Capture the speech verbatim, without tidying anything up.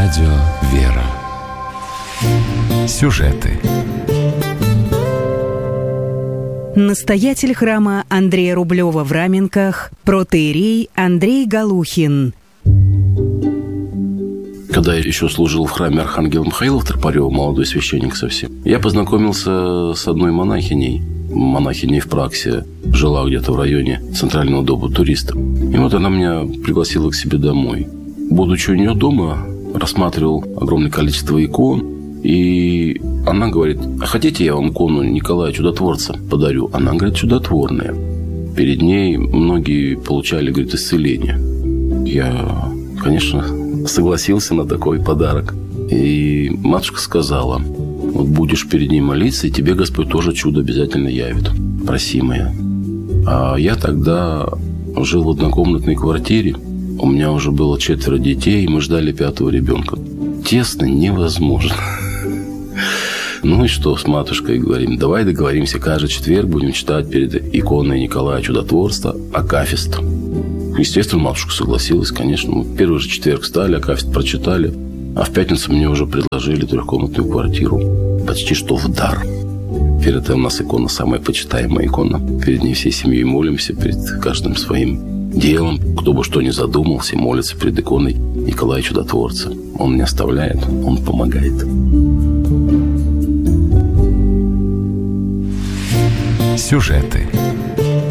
Радио «Вера». Сюжеты. Настоятель храма Андрея Рублева в Раменках, протоиерей Андрей Галухин. Когда я еще служил в храме Архангела Михаила в Тропарёво, молодой священник совсем, я познакомился с одной монахиней, монахиней в Праксе, жила где-то в районе Центрального дома туристов. И вот она меня пригласила к себе домой. Будучи у нее дома, рассматривал огромное количество икон, и она говорит: а хотите, я вам икону Николая Чудотворца подарю? Она говорит: чудотворная. Перед ней многие получали, говорит, исцеление. Я, конечно, согласился на такой подарок. И матушка сказала: вот будешь перед ней молиться, и тебе Господь тоже чудо обязательно явит. Проси, моя. А я тогда жил в однокомнатной квартире. У меня уже было четверо детей, и мы ждали пятого ребенка. Тесно невозможно. Ну и что, с матушкой говорим: давай договоримся, каждый четверг будем читать перед иконой Николая Чудотворца акафист. Естественно, матушка согласилась, конечно. Мы первый же четверг стали, акафист прочитали. А в пятницу мне уже предложили трехкомнатную квартиру. Почти что в дар. Перед этим у нас икона самая почитаемая икона. Перед ней всей семьей молимся, перед каждым своим делом. Кто бы что ни задумался, молится перед иконой Николая Чудотворца. Он не оставляет, он помогает. Сюжеты.